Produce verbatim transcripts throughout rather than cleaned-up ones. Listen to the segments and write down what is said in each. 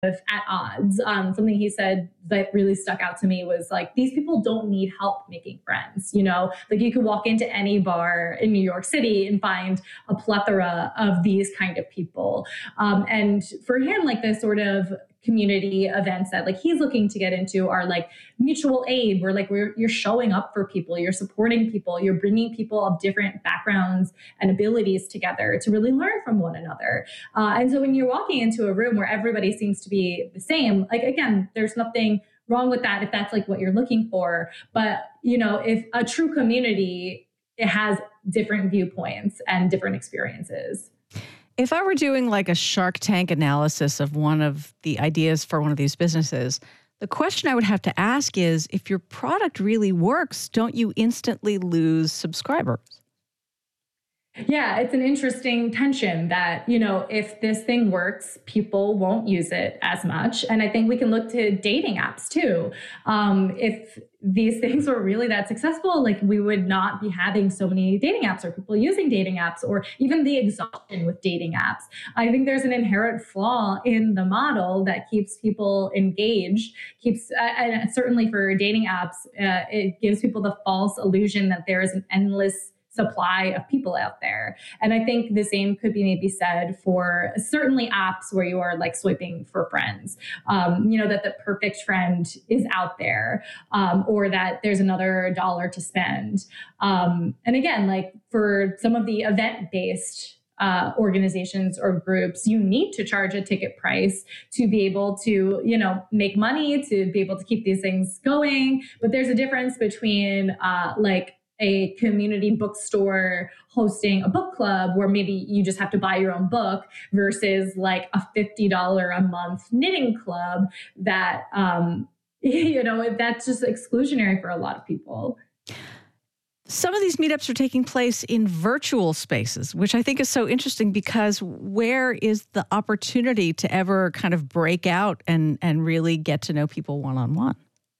at odds. Um, something he said that really stuck out to me was like, these people don't need help making friends. You know, like you could walk into any bar in New York City and find a plethora of these kind of people. Um, and for him, like the sort of community events that like he's looking to get into are like mutual aid, where like we're, you're showing up for people, you're supporting people, you're bringing people of different backgrounds and abilities together to really learn from one another. Uh, and so when you're walking into a room where everybody seems to be the same, like again, there's nothing wrong with that if that's like what you're looking for. But you know, if a true community, it has different viewpoints and different experiences. If I were doing like a Shark Tank analysis of one of the ideas for one of these businesses, the question I would have to ask is, if your product really works, don't you instantly lose subscribers? Yeah, it's an interesting tension that, you know, if this thing works, people won't use it as much. And I think we can look to dating apps too. Um, if these things were really that successful, like we would not be having so many dating apps or people using dating apps, or even the exhaustion with dating apps. I think there's an inherent flaw in the model that keeps people engaged, keeps, uh, and certainly for dating apps, uh, it gives people the false illusion that there is an endless supply of people out there. And I think the same could be maybe said for certainly apps where you are like swiping for friends, um, you know, that the perfect friend is out there, um, or that there's another dollar to spend. Um, and again, like for some of the event-based Uh, organizations or groups, you need to charge a ticket price to be able to, you know, make money, to be able to keep these things going. But there's a difference between uh, like a community bookstore hosting a book club where maybe you just have to buy your own book versus like a fifty dollars a month knitting club that, um, you know, that's just exclusionary for a lot of people. Some of these meetups are taking place in virtual spaces, which I think is so interesting, because where is the opportunity to ever kind of break out and, and really get to know people one-on-one?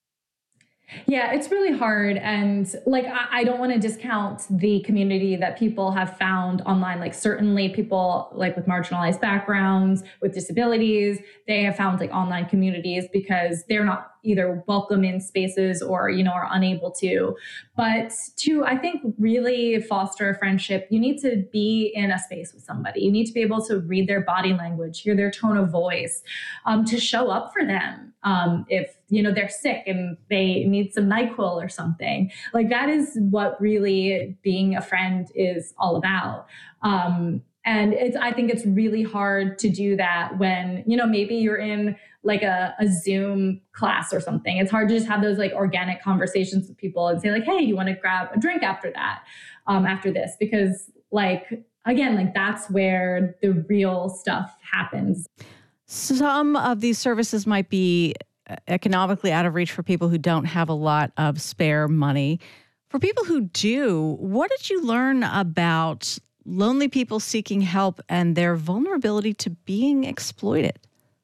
Yeah, it's really hard. And like, I, I don't want to discount the community that people have found online. Like certainly people like with marginalized backgrounds, with disabilities, they have found like online communities because they're not either welcome in spaces or, you know, are unable to. But to, I think, really foster a friendship, you need to be in a space with somebody. You need to be able to read their body language, hear their tone of voice, um, to show up for them. Um, if, you know, they're sick and they need some NyQuil or something, like that is what really being a friend is all about. Um, and it's, I think it's really hard to do that when, you know, maybe you're in like a, a Zoom class or something. It's hard to just have those like organic conversations with people and say like, hey, you want to grab a drink after that, um, after this? Because like, again, like that's where the real stuff happens. Some of these services might be economically out of reach for people who don't have a lot of spare money. For people who do, what did you learn about lonely people seeking help and their vulnerability to being exploited?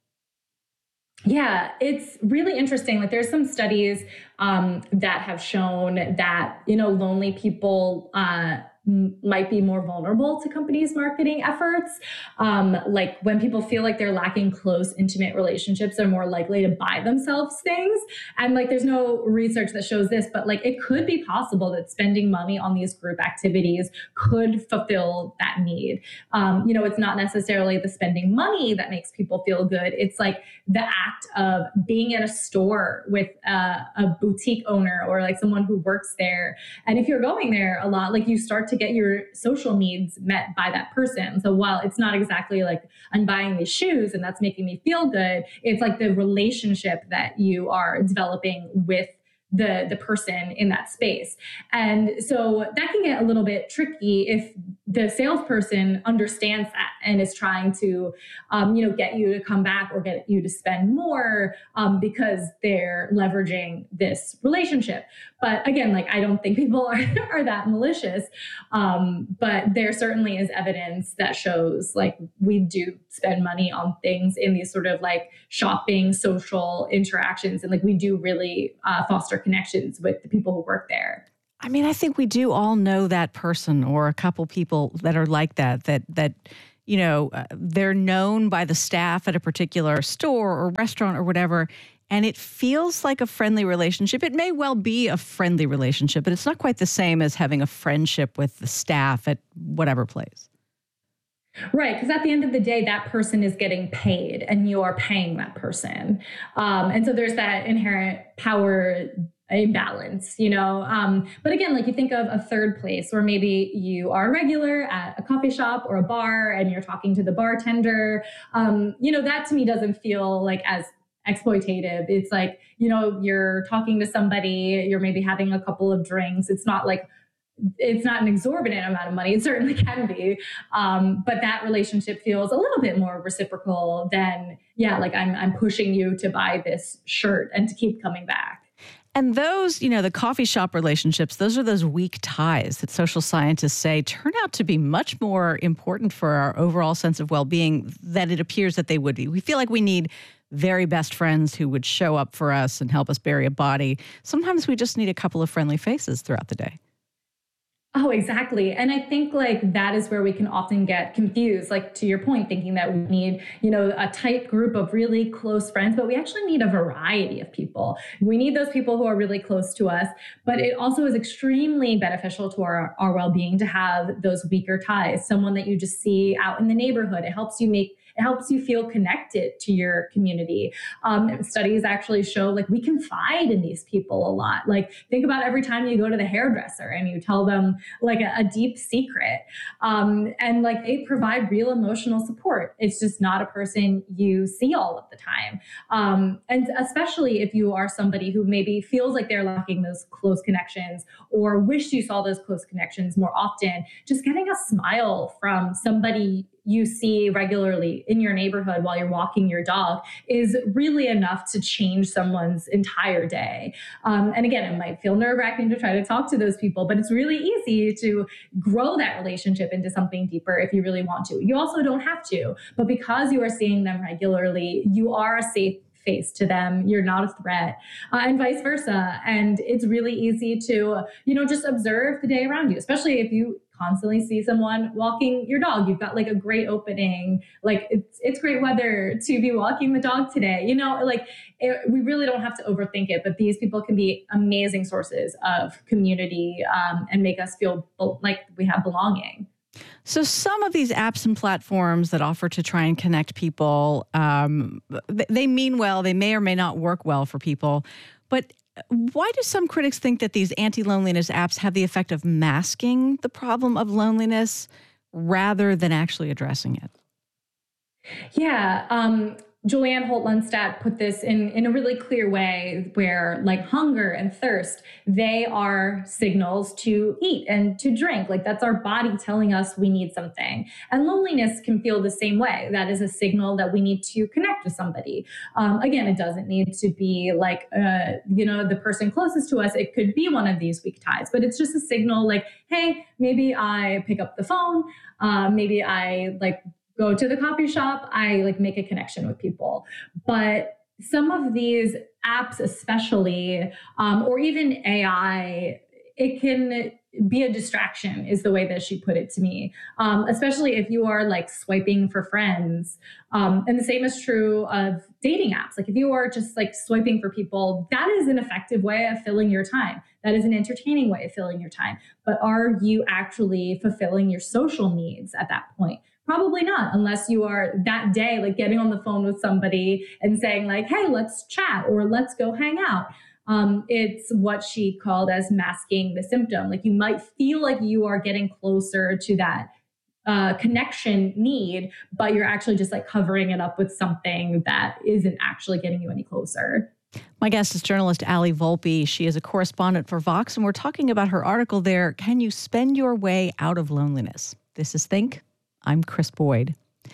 Yeah, it's really interesting. Like there's some studies um, that have shown that, you know, lonely people uh, m- might be more vulnerable to companies' marketing efforts. Um, like when people feel like they're lacking close, intimate relationships, they're more likely to buy themselves things. And like there's no research that shows this, but like it could be possible that spending money on these group activities could fulfill that need. Um, you know, it's not necessarily the spending money that makes people feel good. It's like the act of being in a store with a, a boutique owner or like someone who works there. And if you're going there a lot, like you start to get your social needs met by that person. So while it's not exactly like I'm buying these shoes and that's making me feel good, it's like the relationship that you are developing with the the person in that space. And so that can get a little bit tricky if the salesperson understands that and is trying to, um, you know, get you to come back or get you to spend more um, because they're leveraging this relationship. But again, like I don't think people are, are that malicious. Um, but there certainly is evidence that shows like we do spend money on things in these sort of like shopping, social interactions. And like we do really uh, foster connections with the people who work there. I mean, I think we do all know that person or a couple people that are like that, that, that you know, uh, they're known by the staff at a particular store or restaurant or whatever, and it feels like a friendly relationship. It may well be a friendly relationship, but it's not quite the same as having a friendship with the staff at whatever place. Right, because at the end of the day, that person is getting paid and you're paying that person. Um, and so there's that inherent power imbalance, you know? Um, but again, like you think of a third place where maybe you are a regular at a coffee shop or a bar and you're talking to the bartender. Um, you know, that to me doesn't feel like as exploitative. It's like, you know, you're talking to somebody, you're maybe having a couple of drinks. It's not like it's not an exorbitant amount of money. It certainly can be. Um, but that relationship feels a little bit more reciprocal than, yeah, like I'm, I'm pushing you to buy this shirt and to keep coming back. And those, you know, the coffee shop relationships, those are those weak ties that social scientists say turn out to be much more important for our overall sense of well-being than it appears that they would be. We feel like we need very best friends who would show up for us and help us bury a body. Sometimes we just need a couple of friendly faces throughout the day. Oh, exactly. And I think like that is where we can often get confused, like to your point, thinking that we need, you know, a tight group of really close friends, but we actually need a variety of people. We need those people who are really close to us, but it also is extremely beneficial to our, our well-being to have those weaker ties, someone that you just see out in the neighborhood. It helps you make It helps you feel connected to your community. Um, studies actually show like we confide in these people a lot. Like think about every time you go to the hairdresser and you tell them like a, a deep secret. Um, and like they provide real emotional support. It's just not a person you see all of the time. Um, and especially if you are somebody who maybe feels like they're lacking those close connections or wish you saw those close connections more often, just getting a smile from somebody you see regularly in your neighborhood while you're walking your dog is really enough to change someone's entire day. Um, and again, it might feel nerve-wracking to try to talk to those people, but it's really easy to grow that relationship into something deeper if you really want to. You also don't have to, but because you are seeing them regularly, you are a safe face to them. You're not a threat, uh, and vice versa. And it's really easy to, you know, just observe the day around you, especially if you constantly see someone walking your dog. You've got like a great opening, like it's it's great weather to be walking the dog today. You know, like it, we really don't have to overthink it, but these people can be amazing sources of community um, and make us feel like we have belonging. So some of these apps and platforms that offer to try and connect people, um, they mean well, they may or may not work well for people, but why do some critics think that these anti-loneliness apps have the effect of masking the problem of loneliness rather than actually addressing it? Yeah, um, Julianne Holt-Lunstad put this in, in a really clear way where like hunger and thirst, they are signals to eat and to drink. Like that's our body telling us we need something. And loneliness can feel the same way. That is a signal that we need to connect with somebody. Um, again, it doesn't need to be like, uh, you know, the person closest to us. It could be one of these weak ties, but it's just a signal like, hey, maybe I pick up the phone. Uh, maybe I like go to the coffee shop, I like make a connection with people. But some of these apps, especially, um, or even A I, it can be a distraction is the way that she put it to me. Um, especially if you are like swiping for friends. Um, and the same is true of dating apps. Like if you are just like swiping for people, that is an effective way of filling your time. That is an entertaining way of filling your time. But are you actually fulfilling your social needs at that point? Probably not, unless you are that day, like getting on the phone with somebody and saying like, hey, let's chat or let's go hang out. Um, it's what she called as masking the symptom. Like you might feel like you are getting closer to that uh, connection need, but you're actually just like covering it up with something that isn't actually getting you any closer. My guest is journalist Ali Volpe. She is a correspondent for Vox, and we're talking about her article there, Can You Spend Your Way Out of Loneliness? This is Think. I'm Chris Boyd.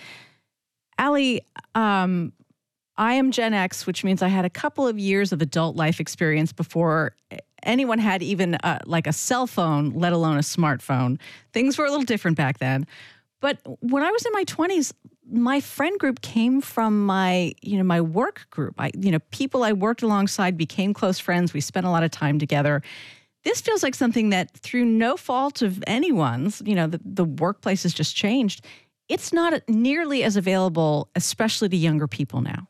Ali, um, I am Gen X, which means I had a couple of years of adult life experience before anyone had even uh, like a cell phone, let alone a smartphone. Things were a little different back then. But when I was in my twenties, my friend group came from my, you know, my work group. I, you know, people I worked alongside became close friends. We spent a lot of time together. This feels like something that through no fault of anyone's, you know, the, the workplace has just changed. it's not nearly as available, especially to younger people now.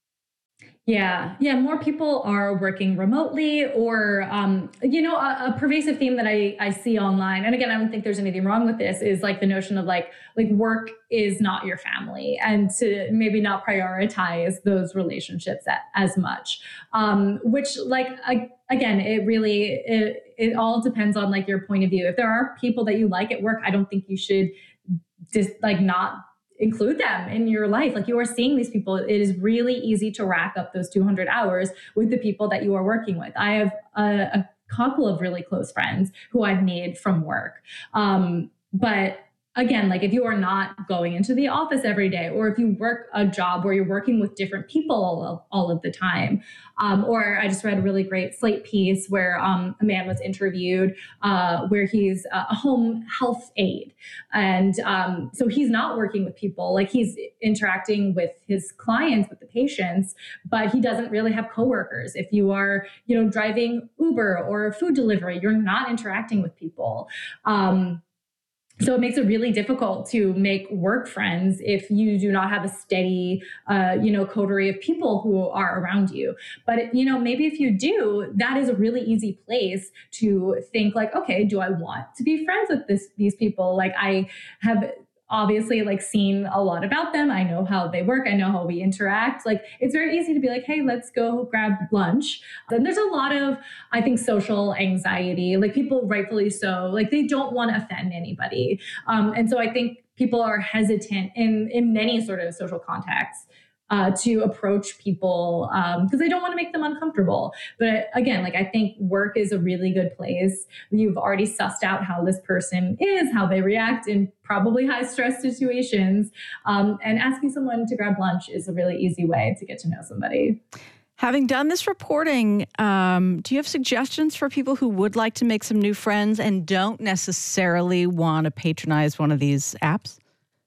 Yeah, yeah, more people are working remotely, or, um, you know, a, a pervasive theme that I, I see online, and again, I don't think there's anything wrong with this, is like the notion of like, like work is not your family, and to maybe not prioritize those relationships at, as much, um, which like, I, again, it really, it, it all depends on like your point of view. If there are people that you like at work, I don't think you should just like not include them in your life. Like, you are seeing these people. It is really easy to rack up those two hundred hours with the people that you are working with. I have a, a couple of really close friends who I've made from work. Um, but again, like if you are not going into the office every day, or if you work a job where you're working with different people all, all of the time, um, or I just read a really great Slate piece where um, a man was interviewed uh, where he's a home health aide. And um, so he's not working with people, like he's interacting with his clients, with the patients, but he doesn't really have coworkers. If you are, you know, driving Uber or food delivery, you're not interacting with people. Um, So it makes it really difficult to make work friends if you do not have a steady, uh, you know, coterie of people who are around you. But, you know, maybe if you do, that is a really easy place to think like, okay, do I want to be friends with this, these people? Like, I have obviously like seen a lot about them. I know how they work. I know how we interact. Like, it's very easy to be like, hey, let's go grab lunch. Then there's a lot of, I think, social anxiety, like people rightfully so, like they don't want to offend anybody. Um, and so I think people are hesitant in, in many sort of social contexts Uh, to approach people because um, they don't want to make them uncomfortable. But again, like I think work is a really good place. You've already sussed out how this person is, how they react in probably high stress situations. Um, and asking someone to grab lunch is a really easy way to get to know somebody. Having done this reporting, um, do you have suggestions for people who would like to make some new friends and don't necessarily want to patronize one of these apps?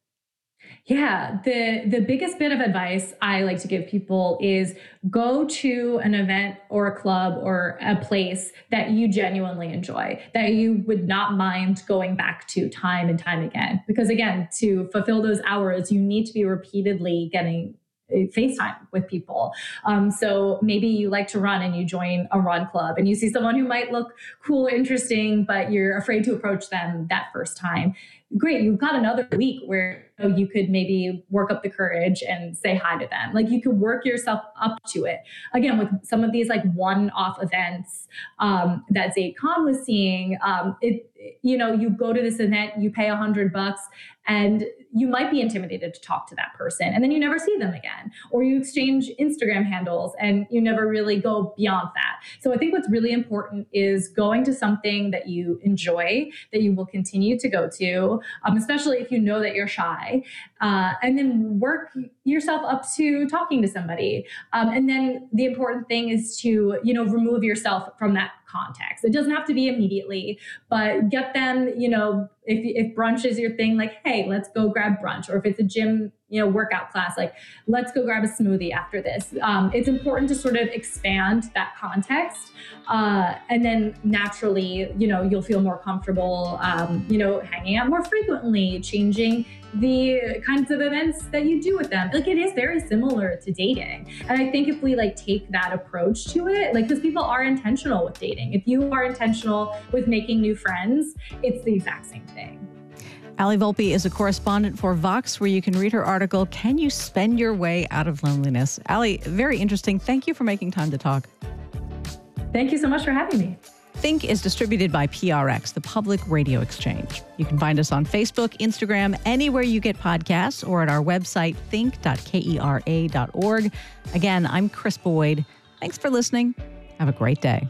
Yeah, the, the biggest bit of advice I like to give people is go to an event or a club or a place that you genuinely enjoy, that you would not mind going back to time and time again. Because again, to fulfill those hours, you need to be repeatedly getting FaceTime with people. Um, so maybe you like to run and you join a run club and you see someone who might look cool, interesting, but you're afraid to approach them that first time. Great. You've got another week where you know, you could maybe work up the courage and say hi to them. Like you could work yourself up to it. Again, with some of these like one-off events um, that Zaid Khan was seeing, um, it, you know, you go to this event, you pay a hundred bucks and you might be intimidated to talk to that person and then you never see them again, or you exchange Instagram handles and you never really go beyond that. So I think what's really important is going to something that you enjoy, that you will continue to go to, um, especially if you know that you're shy, uh, and then work yourself up to talking to somebody. Um, and then the important thing is to, you know, remove yourself from that context. It doesn't have to be immediately, but get them, you know, if, if brunch is your thing, like, hey, let's go grab brunch. Or if it's a gym, you know, workout class, like, let's go grab a smoothie after this. Um, it's important to sort of expand that context. Uh, and then naturally, you know, you'll feel more comfortable, um, you know, hanging out more frequently, changing the kinds of events that you do with them. Like, it is very similar to dating. And I think if we like take that approach to it, like, because people are intentional with dating. If you are intentional with making new friends, it's the exact same thing. Ali Volpe is a correspondent for Vox, where you can read her article, Can You Spend Your Way Out of Loneliness? Ali, very interesting. Thank you for making time to talk. Thank you so much for having me. Think is distributed by P R X, the Public Radio Exchange. You can find us on Facebook, Instagram, anywhere you get podcasts, or at our website, think dot kera dot org. Again, I'm Chris Boyd. Thanks for listening. Have a great day.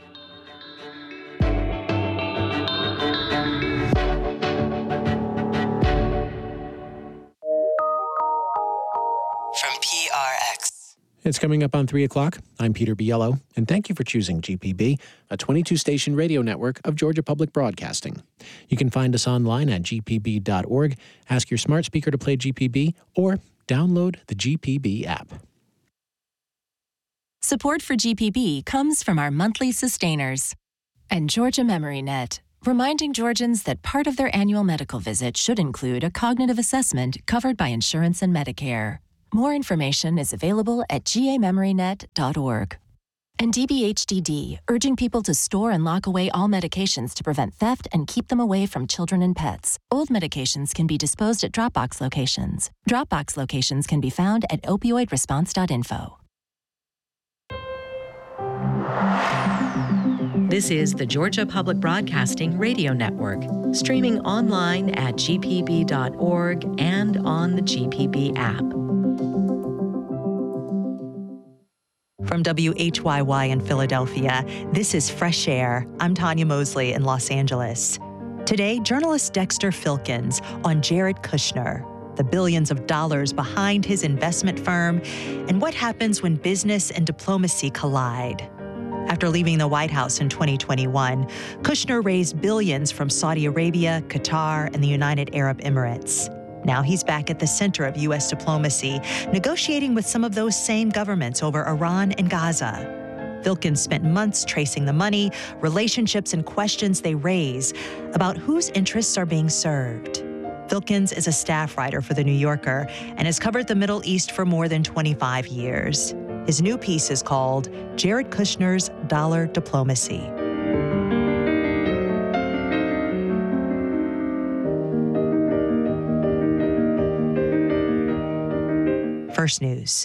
From P R X. It's coming up on three o'clock. I'm Peter Biello, and thank you for choosing G P B, a twenty-two station radio network of Georgia Public Broadcasting. You can find us online at g p b dot org, ask your smart speaker to play G P B, or download the G P B app. Support for G P B comes from our monthly sustainers and Georgia MemoryNet, reminding Georgians that part of their annual medical visit should include a cognitive assessment covered by insurance and Medicare. More information is available at g a memory net dot org. And D B H D D, urging people to store and lock away all medications to prevent theft and keep them away from children and pets. Old medications can be disposed at Dropbox locations. Dropbox locations can be found at opioid response dot info. This is the Georgia Public Broadcasting Radio Network, streaming online at g p b dot org and on the G P B app. From W H Y Y in Philadelphia, this is Fresh Air. I'm Tanya Mosley in Los Angeles. Today, journalist Dexter Filkins on Jared Kushner, the billions of dollars behind his investment firm, and what happens when business and diplomacy collide. After leaving the White House in twenty twenty-one, Kushner raised billions from Saudi Arabia, Qatar, and the United Arab Emirates. Now he's back at the center of U S diplomacy, negotiating with some of those same governments over Iran and Gaza. Filkins spent months tracing the money, relationships, and questions they raise about whose interests are being served. Filkins is a staff writer for The New Yorker and has covered the Middle East for more than twenty-five years. His new piece is called Jared Kushner's Dollar Diplomacy. First News.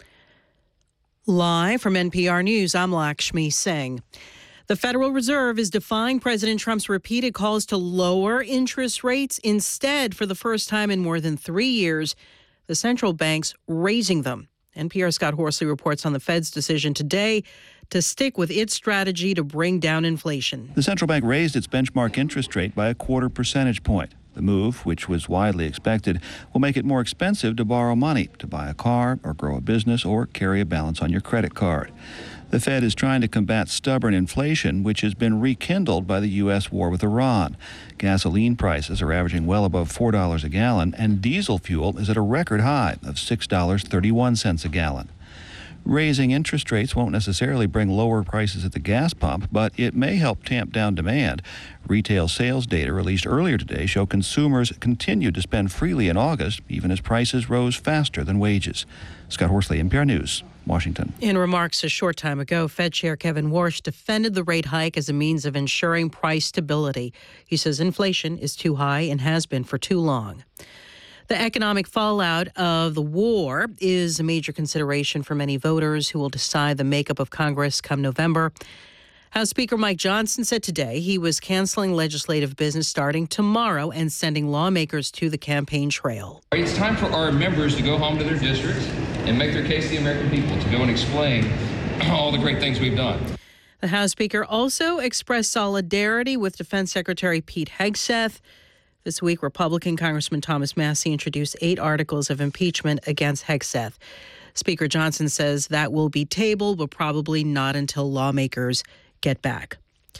Live from N P R News, I'm Lakshmi Singh. The Federal Reserve is defying President Trump's repeated calls to lower interest rates. Instead, for the first time in more than three years, the central bank's raising them. N P R's Scott Horsley reports on the Fed's decision today to stick with its strategy to bring down inflation. The central bank raised its benchmark interest rate by a quarter percentage point. The move, which was widely expected, will make it more expensive to borrow money, to buy a car or grow a business or carry a balance on your credit card. The Fed is trying to combat stubborn inflation, which has been rekindled by the U S war with Iran. Gasoline prices are averaging well above four dollars a gallon, and diesel fuel is at a record high of six dollars and thirty-one cents a gallon. Raising interest rates won't necessarily bring lower prices at the gas pump, but it may help tamp down demand. Retail sales data released earlier today show consumers continued to spend freely in August, even as prices rose faster than wages. Scott Horsley, N P R News, Washington. In remarks a short time ago, Fed Chair Kevin Warsh defended the rate hike as a means of ensuring price stability. He says inflation is too high and has been for too long. The economic fallout of the war is a major consideration for many voters who will decide the makeup of Congress come November. House Speaker Mike Johnson said today he was canceling legislative business starting tomorrow and sending lawmakers to the campaign trail. It's time for our members to go home to their districts and make their case to the American people, to go and explain all the great things we've done. The House Speaker also expressed solidarity with Defense Secretary Pete Hegseth. This week, Republican Congressman Thomas Massie introduced eight articles of impeachment against Hegseth. Speaker Johnson says that will be tabled, but probably not until lawmakers get back.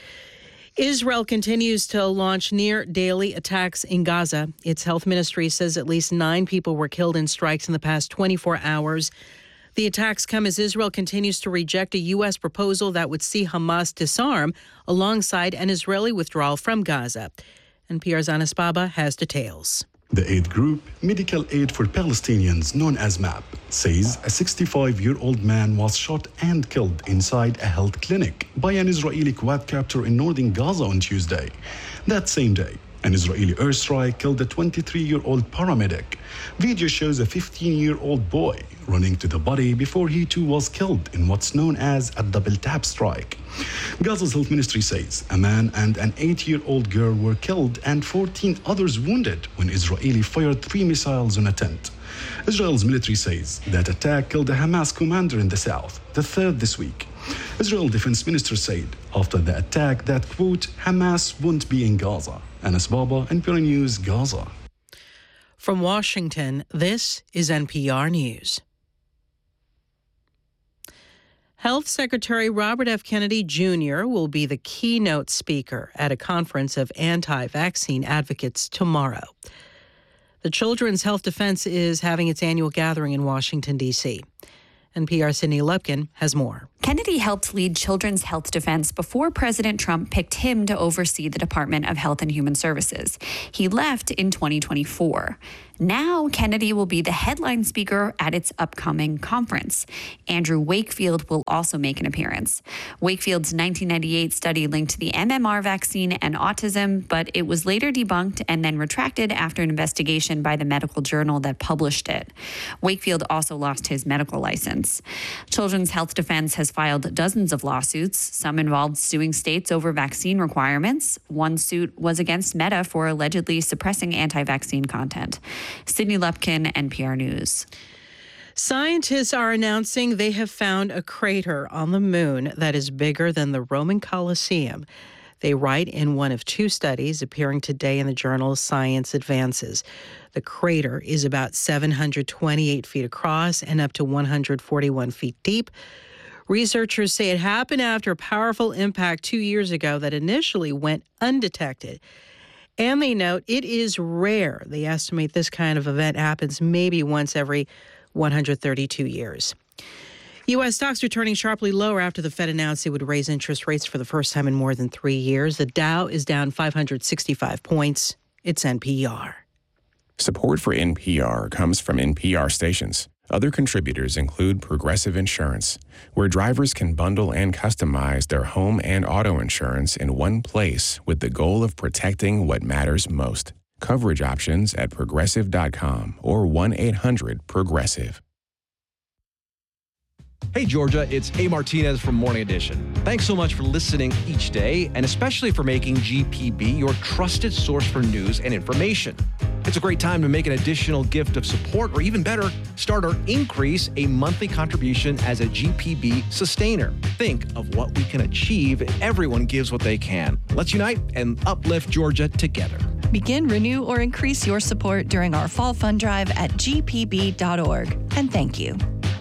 Israel continues to launch near-daily attacks in Gaza. Its health ministry says at least nine people were killed in strikes in the past twenty-four hours. The attacks come as Israel continues to reject a U S proposal that would see Hamas disarm alongside an Israeli withdrawal from Gaza. N P R's Anas Baba has details. The aid group, Medical Aid for Palestinians, known as MAP, says a sixty-five-year-old man was shot and killed inside a health clinic by an Israeli quadcopter in northern Gaza on Tuesday. That same day, an Israeli airstrike killed a twenty-three-year-old paramedic. Video shows a fifteen-year-old boy running to the body before he too was killed in what's known as a double tap strike. Gaza's health ministry says a man and an eight-year-old girl were killed and fourteen others wounded when Israeli fired three missiles on a tent. Israel's military says that attack killed a Hamas commander in the south, the third this week. Israel defense minister said after the attack that, quote, Hamas won't be in Gaza. Anas Baba, N P R News, Gaza. From Washington, this is N P R News. Health Secretary Robert F. Kennedy Junior will be the keynote speaker at a conference of anti-vaccine advocates tomorrow. The Children's Health Defense is having its annual gathering in Washington, D C N P R's Sydney Lupkin has more. Kennedy helped lead Children's Health Defense before President Trump picked him to oversee the Department of Health and Human Services. He left in twenty twenty-four. Now, Kennedy will be the headline speaker at its upcoming conference. Andrew Wakefield will also make an appearance. Wakefield's nineteen ninety-eight study linked the M M R vaccine and autism, but it was later debunked and then retracted after an investigation by the medical journal that published it. Wakefield also lost his medical license. Children's Health Defense has filed dozens of lawsuits. Some involved suing states over vaccine requirements. One suit was against Meta for allegedly suppressing anti-vaccine content. Sydney Lupkin, N P R News. Scientists are announcing they have found a crater on the moon that is bigger than the Roman Colosseum. They write in one of two studies appearing today in the journal Science Advances. The crater is about seven hundred twenty-eight feet across and up to one hundred forty-one feet deep. Researchers say it happened after a powerful impact two years ago that initially went undetected. And they note it is rare. They estimate this kind of event happens maybe once every one hundred thirty-two years. U S stocks returning sharply lower after the Fed announced it would raise interest rates for the first time in more than three years. The Dow is down five hundred sixty-five points. It's N P R. Support for N P R comes from N P R stations. Other contributors include Progressive Insurance, where drivers can bundle and customize their home and auto insurance in one place with the goal of protecting what matters most. Coverage options at progressive dot com or one eight hundred progressive. Hey, Georgia, it's A. Martinez from Morning Edition. Thanks so much for listening each day, and especially for making G P B your trusted source for news and information. It's a great time to make an additional gift of support, or even better, start or increase a monthly contribution as a G P B sustainer. Think of what we can achieve if everyone gives what they can. Let's unite and uplift Georgia together. Begin, renew, or increase your support during our fall fund drive at G P B dot org. And thank you.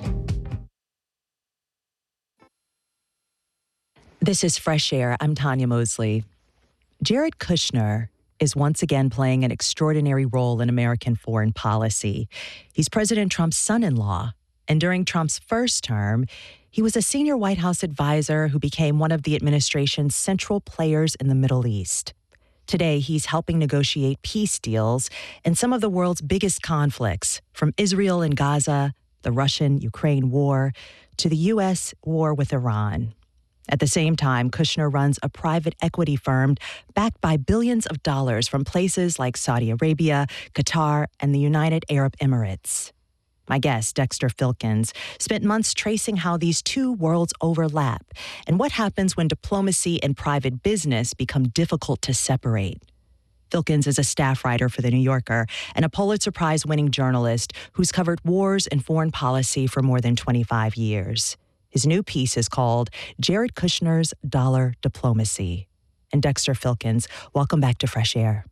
This is Fresh Air. I'm Tanya Mosley. Jared Kushner is once again playing an extraordinary role in American foreign policy. He's President Trump's son-in-law, and during Trump's first term, he was a senior White House advisor who became one of the administration's central players in the Middle East. Today, he's helping negotiate peace deals in some of the world's biggest conflicts, from Israel and Gaza, the Russian-Ukraine war, to the U S war with Iran. At the same time, Kushner runs a private equity firm backed by billions of dollars from places like Saudi Arabia, Qatar, and the United Arab Emirates. My guest, Dexter Filkins, spent months tracing how these two worlds overlap and what happens when diplomacy and private business become difficult to separate. Filkins is a staff writer for The New Yorker and a Pulitzer Prize-winning journalist who's covered wars and foreign policy for more than twenty-five years. His new piece is called Jared Kushner's Dollar Diplomacy. And Dexter Filkins, welcome back to Fresh Air.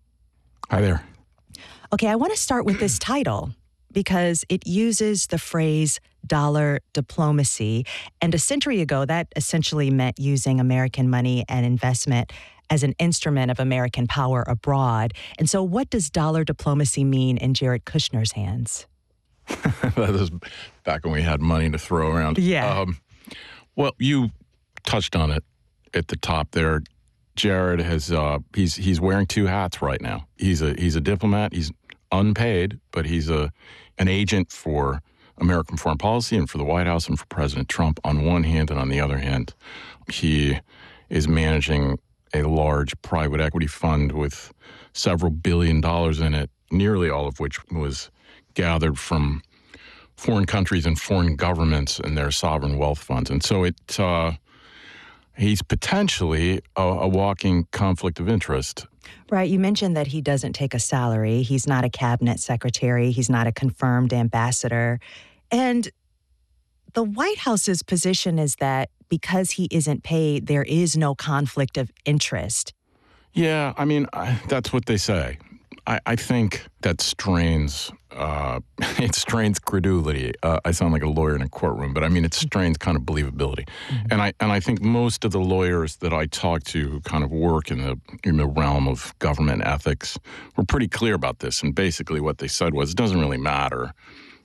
Hi there. Okay, I want to start with this title because it uses the phrase dollar diplomacy. And a century ago, that essentially meant using American money and investment as an instrument of American power abroad. And so what does dollar diplomacy mean in Jared Kushner's hands? That was back when we had money to throw around. Yeah. Um, well, you touched on it at the top there. Jared has uh, he's he's wearing two hats right now. He's a he's a diplomat. He's unpaid, but he's a an agent for American foreign policy and for the White House and for President Trump on one hand, and on the other hand, he is managing a large private equity fund with several billion dollars in it, nearly all of which was gathered from foreign countries and foreign governments and their sovereign wealth funds. And so it uh, he's potentially a, a walking conflict of interest. Right. You mentioned that he doesn't take a salary. He's not a cabinet secretary. He's not a confirmed ambassador. And the White House's position is that because he isn't paid, there is no conflict of interest. Yeah, I mean, I, that's what they say. I, I think that strains, uh, it strains credulity. Uh, I sound like a lawyer in a courtroom, but I mean, it strains kind of believability. Mm-hmm. And I and I think most of the lawyers that I talk to who kind of work in the in the realm of government ethics were pretty clear about this. And basically what they said was, it doesn't really matter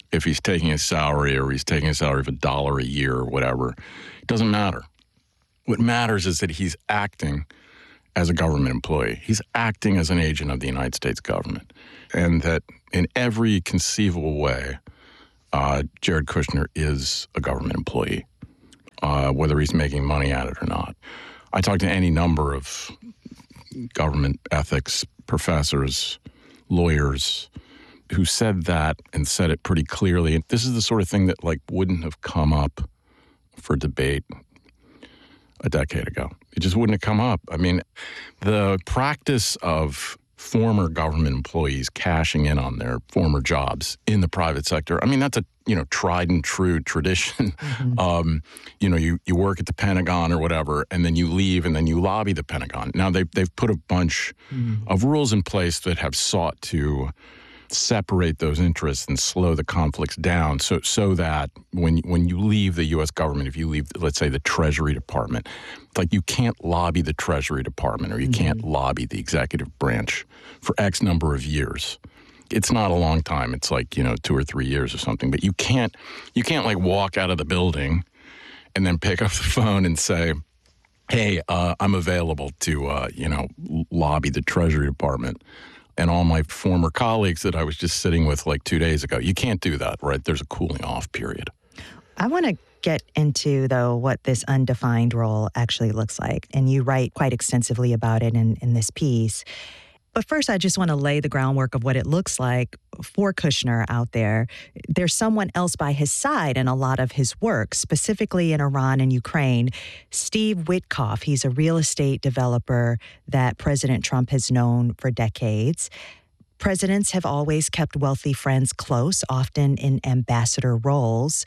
if he's taking his salary or he's taking a salary of a dollar a year or whatever. It doesn't matter. What matters is that he's acting as a government employee. He's acting as an agent of the United States government. And that in every conceivable way, uh, Jared Kushner is a government employee, uh, whether he's making money at it or not. I talked to any number of government ethics professors, lawyers, who said that and said it pretty clearly. This is the sort of thing that like wouldn't have come up for debate a decade ago. It just wouldn't have come up. I mean, the practice of former government employees cashing in on their former jobs in the private sector, I mean, that's a, you know, tried and true tradition. Mm-hmm. Um, you know, you, you work at the Pentagon or whatever, and then you leave and then you lobby the Pentagon. Now, they've, they've put a bunch mm-hmm. of rules in place that have sought to separate those interests and slow the conflicts down so so that when when you leave the U S government, if you leave, let's say, the Treasury Department, like you can't lobby the Treasury Department or you mm-hmm. can't lobby the executive branch for X number of years. It's not a long time. It's like, you know, two or three years or something. But you can't you can't like walk out of the building and then pick up the phone and say, hey, uh, I'm available to, uh, you know, lobby the Treasury Department and all my former colleagues that I was just sitting with like two days ago. You can't do that, right? There's a cooling off period. I want to get into, though, what this undefined role actually looks like. And you write quite extensively about it in, in this piece. But first, I just want to lay the groundwork of what it looks like for Kushner out there. There's someone else by his side in a lot of his work, specifically in Iran and Ukraine. Steve Witkoff, he's a real estate developer that President Trump has known for decades. Presidents have always kept wealthy friends close, often in ambassador roles.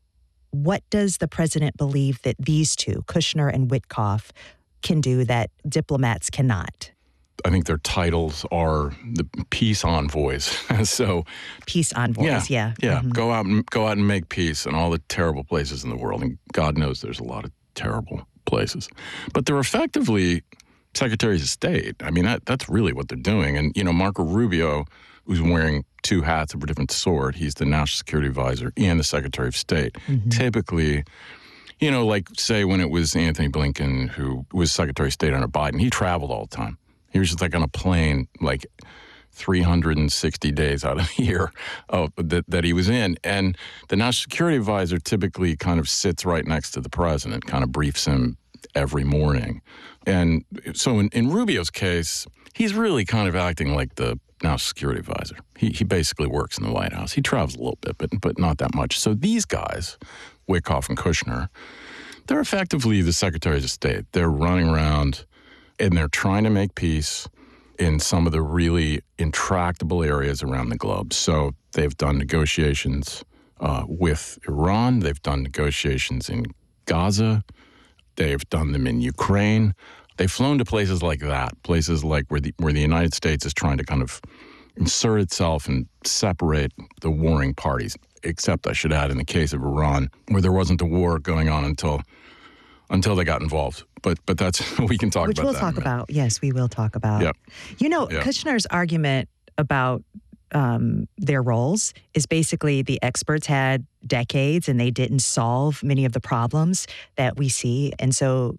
What does the president believe that these two, Kushner and Witkoff, can do that diplomats cannot? I think their titles are the peace envoys. so peace envoys, yeah, yeah, yeah. Mm-hmm. Go out and go out and make peace in all the terrible places in the world, and God knows there's a lot of terrible places. But they're effectively secretaries of state. I mean, that that's really what they're doing. And you know, Marco Rubio, who's wearing two hats of a different sort, he's the national security advisor and the Secretary of State. Mm-hmm. Typically, you know, like say when it was Anthony Blinken, who was Secretary of State under Biden, he traveled all the time. He was just like on a plane, like three hundred sixty days out of the year uh, that, that he was in. And the national security advisor typically kind of sits right next to the president, kind of briefs him every morning. And so in, in Rubio's case, he's really kind of acting like the national security advisor. He, he basically works in the White House. He travels a little bit, but, but not that much. So these guys, Witkoff and Kushner, they're effectively the secretaries of state. They're running around and they're trying to make peace in some of the really intractable areas around the globe. So they've done negotiations uh, with Iran. They've done negotiations in Gaza. They've done them in Ukraine. They've flown to places like that, places like where the, where the United States is trying to kind of insert itself and separate the warring parties, except, I should add, in the case of Iran, where there wasn't a war going on until until they got involved. But but that's, we can talk Which about we'll that. Which we'll talk about. Yes, we will talk about. Yep. You know, yep. Kushner's argument about um, their roles is basically the experts had decades and they didn't solve many of the problems that we see. And so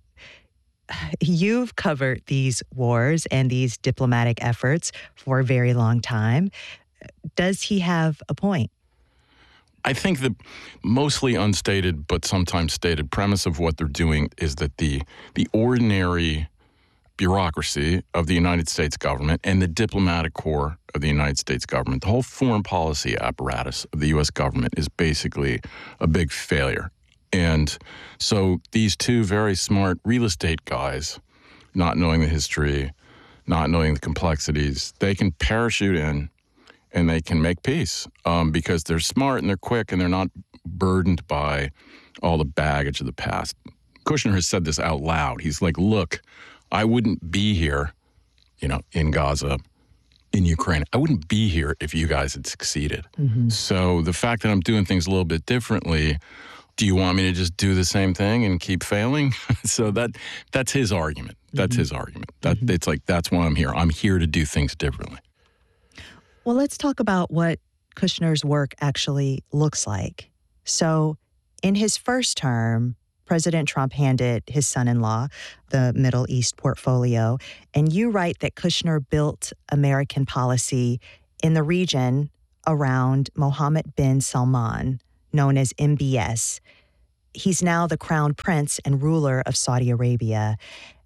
you've covered these wars and these diplomatic efforts for a very long time. Does he have a point? I think the mostly unstated but sometimes stated premise of what they're doing is that the the ordinary bureaucracy of the United States government and the diplomatic corps of the United States government, the whole foreign policy apparatus of the U S government is basically a big failure. And so these two very smart real estate guys, not knowing the history, not knowing the complexities, they can parachute in and they can make peace um, because they're smart and they're quick and they're not burdened by all the baggage of the past. Kushner has said this out loud. He's like, look, I wouldn't be here, you know, in Gaza, in Ukraine. I wouldn't be here if you guys had succeeded. Mm-hmm. So the fact that I'm doing things a little bit differently, do you want me to just do the same thing and keep failing? So that that's his argument. That's mm-hmm. his argument. That mm-hmm. It's like, that's why I'm here. I'm here to do things differently. Well, let's talk about what Kushner's work actually looks like. So, in his first term, President Trump handed his son-in-law the Middle East portfolio, and you write that Kushner built American policy in the region around Mohammed bin Salman, known as M B S. He's now the crown prince and ruler of Saudi Arabia.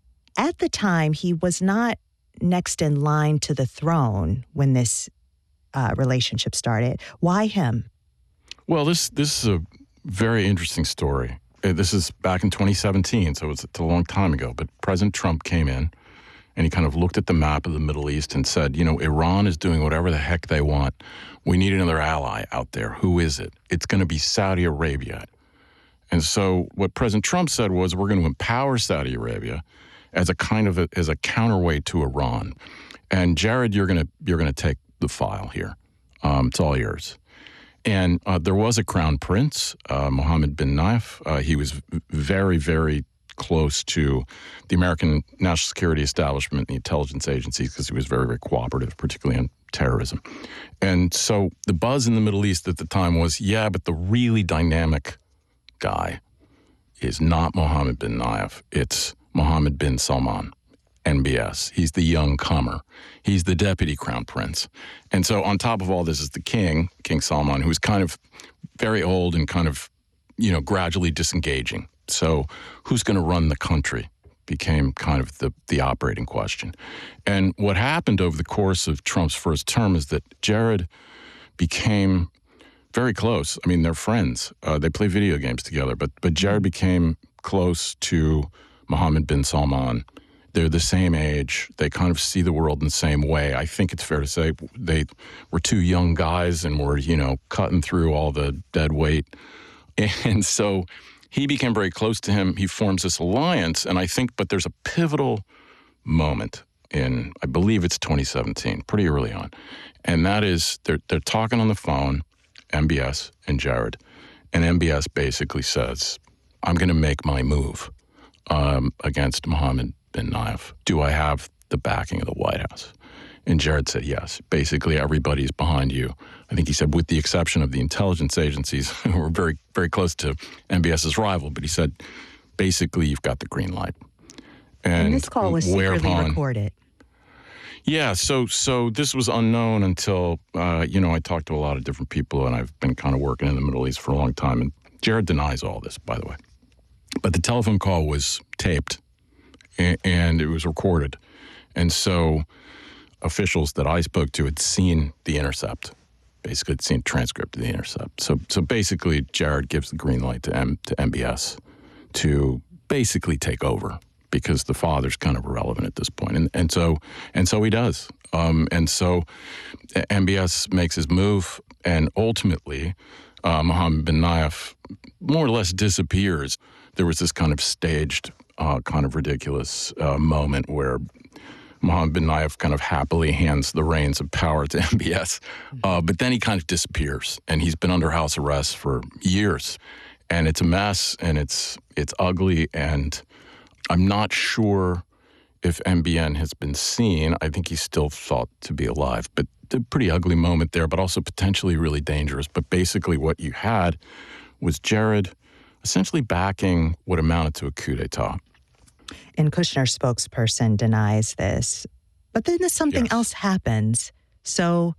At the time, he was not next in line to the throne when this uh, relationship started. Why him? Well, this this is a very interesting story. This is back in twenty seventeen, so it's a long time ago. But President Trump came in, and he kind of looked at the map of the Middle East and said, you know, Iran is doing whatever the heck they want. We need another ally out there. Who is it? It's going to be Saudi Arabia. And so what President Trump said was, we're going to empower Saudi Arabia as a kind of a, as a counterweight to Iran. And Jared, you're going to you're going to take the file here. Um, it's all yours. And uh, there was a crown prince, uh, Mohammed bin Nayef. Uh, he was very, very close to the American national security establishment and the intelligence agencies because he was very, very cooperative, particularly on terrorism. And so the buzz in the Middle East at the time was, yeah, but the really dynamic guy is not Mohammed bin Nayef. It's Mohammed bin Salman, M B S. He's the young comer. He's the deputy crown prince. And so on top of all this is the king, King Salman, who's kind of very old and kind of, you know, gradually disengaging. So who's going to run the country became kind of the, the operating question. And what happened over the course of Trump's first term is that Jared became very close. I mean, they're friends. Uh, they play video games together. But, but Jared became close to Mohammed bin Salman. They're the same age. They kind of see the world in the same way. I think it's fair to say they were two young guys and were, you know, cutting through all the dead weight. And so he became very close to him. He forms this alliance. And I think, but there's a pivotal moment in, I believe it's twenty seventeen, pretty early on. And that is they're, they're talking on the phone, M B S and Jared. And M B S basically says, I'm going to make my move um, against Mohammed bin Nayef. Do I have the backing of the White House? And Jared said, yes. Basically, everybody's behind you. I think he said, with the exception of the intelligence agencies, who were very, very close to MBS's rival. But he said, basically, you've got the green light. And, and this call was secretly whereupon, recorded. Yeah, so so this was unknown until, uh, you know, I talked to a lot of different people, and I've been kind of working in the Middle East for a long time. And Jared denies all this, by the way. But the telephone call was taped, and, and it was recorded. And so officials that I spoke to had seen the intercept, basically had seen transcript of the intercept. So so basically, Jared gives the green light to M, to M B S to basically take over, because the father's kind of irrelevant at this point. And and so and so he does. Um, and so M B S makes his move, and ultimately uh, Mohammed bin Nayef more or less disappears. There was this kind of staged, uh, kind of ridiculous uh, moment where Mohammed bin Nayef kind of happily hands the reins of power to M B S. Uh, but then he kind of disappears, and he's been under house arrest for years. And it's a mess, and it's it's ugly, and I'm not sure if M B N has been seen. I think he's still thought to be alive, but a pretty ugly moment there, but also potentially really dangerous. But basically what you had was Jared essentially backing what amounted to a coup d'etat. And Kushner's spokesperson denies this. But then something yes. else happens. So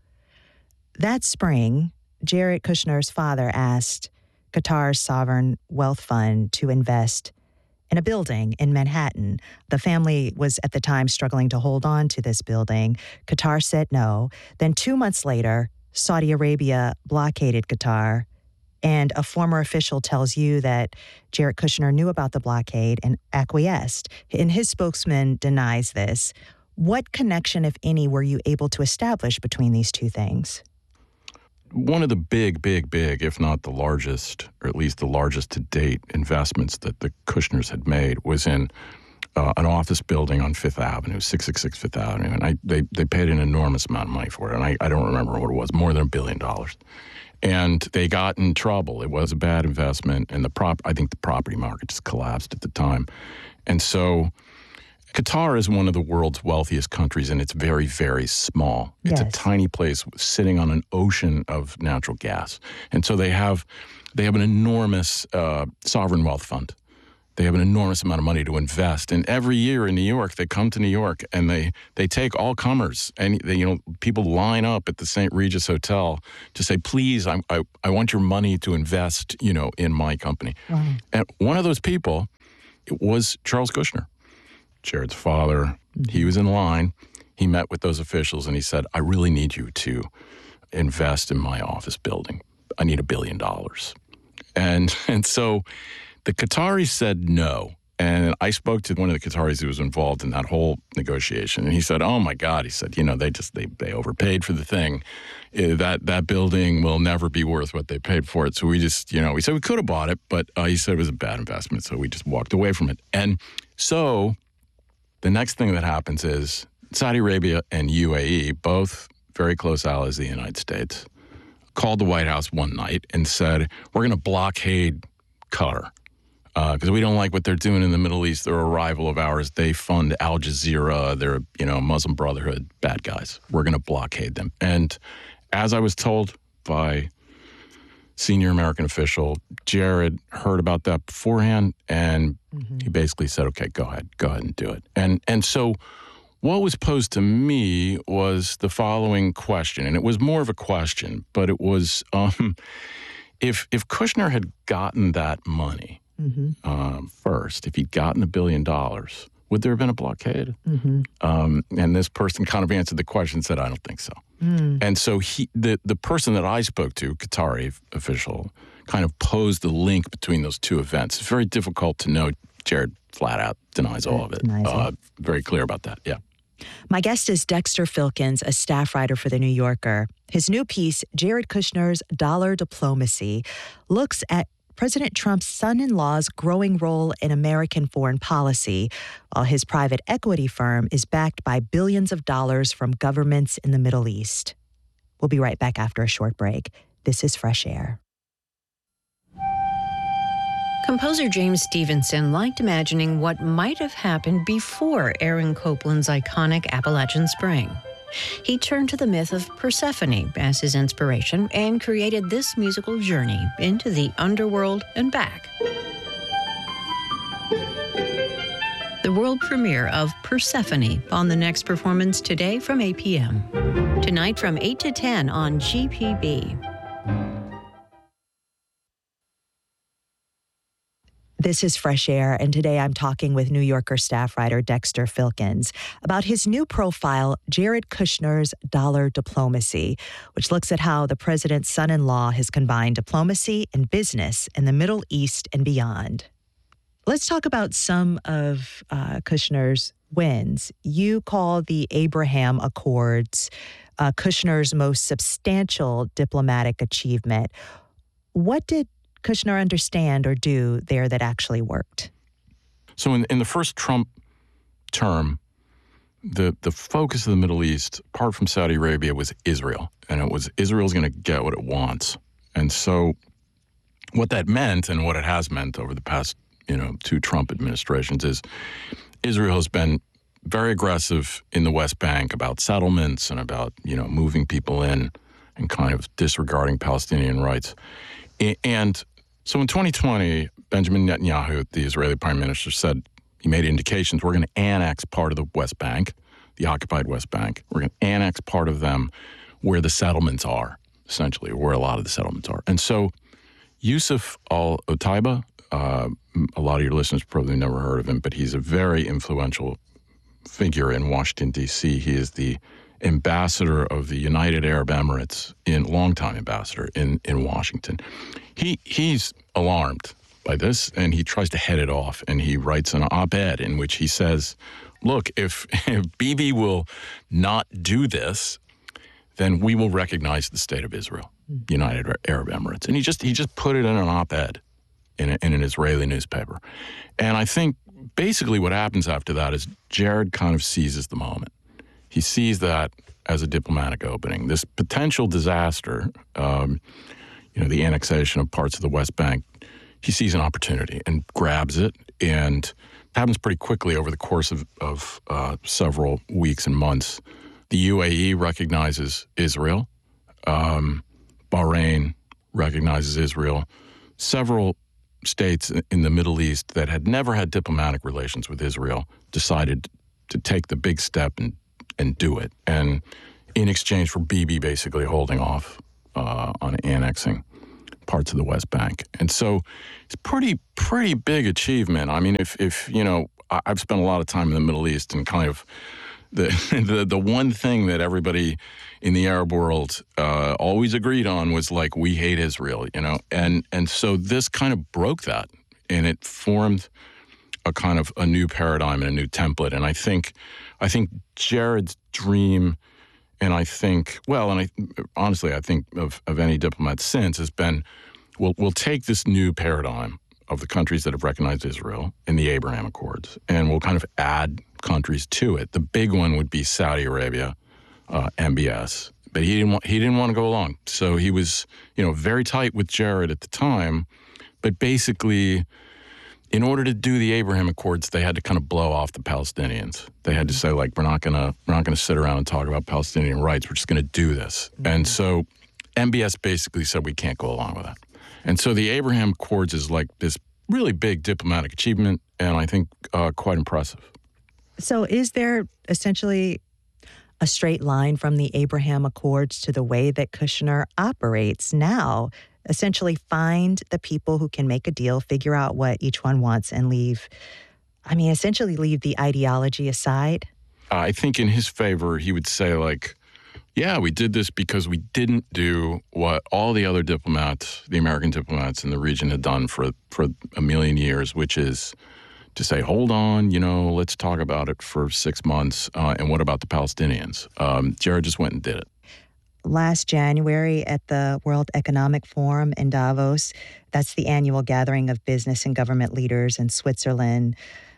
that spring, Jared Kushner's father asked Qatar's sovereign wealth fund to invest in a building in Manhattan. The family was at the time struggling to hold on to this building. Qatar said no. Then two months later, Saudi Arabia blockaded Qatar. And a former official tells you that Jared Kushner knew about the blockade and acquiesced. And his spokesman denies this. What connection, if any, were you able to establish between these two things? One of the big, big, big, if not the largest, or at least the largest to date investments that the Kushners had made was in uh, an office building on Fifth Avenue, six six six Fifth Avenue. And I, they, they paid an enormous amount of money for it. And I, I don't remember what it was, more than a billion dollars. And they got in trouble. It was a bad investment. And the prop, I think the property market just collapsed at the time. And so Qatar is one of the world's wealthiest countries, and it's very, very small. It's Yes. a tiny place sitting on an ocean of natural gas. And so they have they have an enormous uh, sovereign wealth fund. They have an enormous amount of money to invest. And every year in New York, they come to New York and they they take all comers. And they, you know, people line up at the Saint Regis Hotel to say, please, I, I, I want your money to invest, you know, in my company. Wow. And one of those people was Charles Kushner, Jared's father. Mm-hmm. He was in line. He met with those officials and he said, I really need you to invest in my office building. I need a billion dollars. And and so the Qataris said no. And I spoke to one of the Qataris who was involved in that whole negotiation. And he said, oh, my God. He said, you know, they just they, they overpaid for the thing. Uh, that that building will never be worth what they paid for it. So we just, you know, we said we could have bought it, but uh, he said it was a bad investment. So we just walked away from it. And so the next thing that happens is Saudi Arabia and U A E, both very close allies of the United States, called the White House one night and said, we're going to blockade Qatar because uh, we don't like what they're doing in the Middle East. They're a rival of ours. They fund Al Jazeera. They're, you know, Muslim Brotherhood, bad guys. We're going to blockade them. And as I was told by senior American official, Jared heard about that beforehand, and mm-hmm. he basically said, okay, go ahead. Go ahead and do it. And and so what was posed to me was the following question, and it was more of a question, but it was um, if if Kushner had gotten that money mm-hmm. um, first, if he'd gotten a billion dollars, would there have been a blockade? Mm-hmm. Um, and this person kind of answered the question and said, I don't think so. Mm. And so he, the, the person that I spoke to, Qatari official, kind of posed the link between those two events. It's very difficult to know. Jared flat out denies all of it. Uh, very clear about that, yeah. My guest is Dexter Filkins, a staff writer for The New Yorker. His new piece, Jared Kushner's Dollar Diplomacy, looks at President Trump's son-in-law's growing role in American foreign policy, while his private equity firm is backed by billions of dollars from governments in the Middle East. We'll be right back after a short break. This is Fresh Air. Composer James Stevenson liked imagining what might have happened before Aaron Copland's iconic Appalachian Spring. He turned to the myth of Persephone as his inspiration and created this musical journey into the underworld and back. The world premiere of Persephone on the next performance today from eight p.m. Tonight from eight to ten on G P B. This is Fresh Air, and today I'm talking with New Yorker staff writer Dexter Filkins about his new profile, Jared Kushner's Dollar Diplomacy, which looks at how the president's son-in-law has combined diplomacy and business in the Middle East and beyond. Let's talk about some of uh, Kushner's wins. You call the Abraham Accords uh, Kushner's most substantial diplomatic achievement. What did Kushner understand or do there that actually worked? So in, in the first Trump term, the, the focus of the Middle East, apart from Saudi Arabia, was Israel. And it was Israel's going to get what it wants. And so what that meant and what it has meant over the past, you know, two Trump administrations is Israel has been very aggressive in the West Bank about settlements and about, you know, moving people in and kind of disregarding Palestinian rights. And so in twenty twenty, Benjamin Netanyahu, the Israeli prime minister, said he made indications we're going to annex part of the West Bank, the occupied West Bank. We're going to annex part of them where the settlements are, essentially, where a lot of the settlements are. And so Yusuf al-Otaiba, uh, a lot of your listeners probably never heard of him, but he's a very influential figure in Washington, D C. He is the ambassador of the United Arab Emirates, in longtime ambassador in, in Washington. He he's alarmed by this, and he tries to head it off, and he writes an op-ed in which he says, look, if, if Bibi will not do this, then we will recognize the state of Israel, mm. United Arab Emirates. And he just he just put it in an op-ed in, a, in an Israeli newspaper. And I think basically what happens after that is Jared kind of seizes the moment. He sees that as a diplomatic opening. This potential disaster, um, you know, the annexation of parts of the West Bank, he sees an opportunity and grabs it. And happens pretty quickly over the course of, of uh, several weeks and months. The U A E recognizes Israel. Um, Bahrain recognizes Israel. Several states in the Middle East that had never had diplomatic relations with Israel decided to take the big step and, and do it. And in exchange for Bibi basically holding off uh, on annexing parts of the West Bank. And so it's pretty, pretty big achievement. I mean, if, if you know, I've spent a lot of time in the Middle East, and kind of the the, the one thing that everybody in the Arab world uh, always agreed on was like, we hate Israel, you know? And, and so this kind of broke that, and it formed a kind of a new paradigm and a new template. And I think, I think Jared's dream, and I think, well, and I honestly, I think of, of any diplomat since, has been, we'll, we'll take this new paradigm of the countries that have recognized Israel in the Abraham Accords, and we'll kind of add countries to it. The big one would be Saudi Arabia, uh, M B S, but he didn't want, he didn't want to go along. So he was, you know, very tight with Jared at the time, but basically, in order to do the Abraham Accords, they had to kind of blow off the Palestinians. They had to say, like, we're not gonna we're not gonna sit around and talk about Palestinian rights. We're just gonna do this. Mm-hmm. And so M B S basically said we can't go along with that. And so the Abraham Accords is like this really big diplomatic achievement, and I think uh, quite impressive. So is there essentially a straight line from the Abraham Accords to the way that Kushner operates now? Essentially find the people who can make a deal, figure out what each one wants, and leave, I mean, essentially leave the ideology aside? I think in his favor, he would say, like, yeah, we did this because we didn't do what all the other diplomats, the American diplomats in the region had done for, for a million years, which is to say, hold on, you know, let's talk about it for six months. Uh, and what about the Palestinians? Um, Jared just went and did it. Last January at the World Economic Forum in Davos, that's the annual gathering of business and government leaders in Switzerland,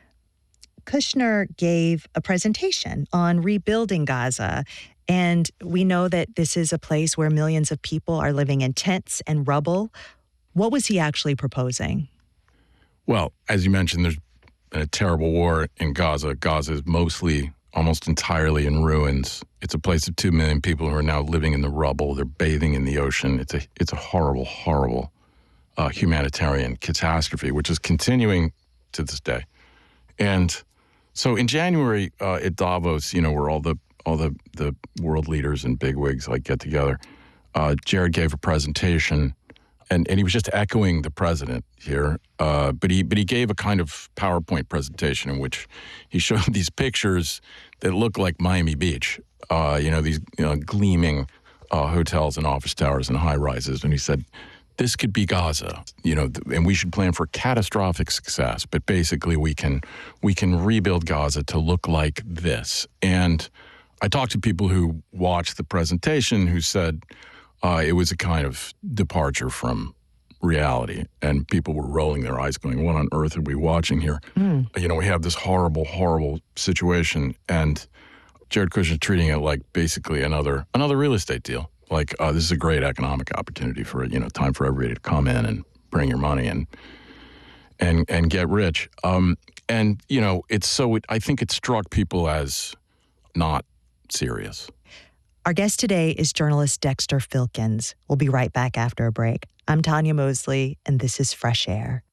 Kushner gave a presentation on rebuilding Gaza. And we know that this is a place where millions of people are living in tents and rubble. What was he actually proposing? Well, as you mentioned, there's been a terrible war in Gaza. Gaza is mostly, almost entirely in ruins. It's a place of two million people who are now living in the rubble. They're bathing in the ocean. It's a it's a horrible, horrible uh, humanitarian catastrophe, which is continuing to this day. And so in January uh, at Davos, you know, where all the all the, the world leaders and bigwigs like get together, uh, Jared gave a presentation, and, and he was just echoing the president here. Uh, but he but he gave a kind of PowerPoint presentation in which he showed these pictures that look like Miami Beach. Uh, you know, these you know, gleaming uh, hotels and office towers and high rises. And he said, this could be Gaza, you know, and we should plan for catastrophic success. But basically, we can we can rebuild Gaza to look like this. And I talked to people who watched the presentation who said uh, it was a kind of departure from reality. And people were rolling their eyes going, what on earth are we watching here? Mm. You know, we have this horrible, horrible situation. And Jared Kushner treating it like basically another another real estate deal. Like, uh, this is a great economic opportunity for, you know, time for everybody to come in and bring your money and and and get rich. Um, and, you know, it's so, it, I think it struck people as not serious. Our guest today is journalist Dexter Filkins. We'll be right back after a break. I'm Tanya Mosley, and this is Fresh Air.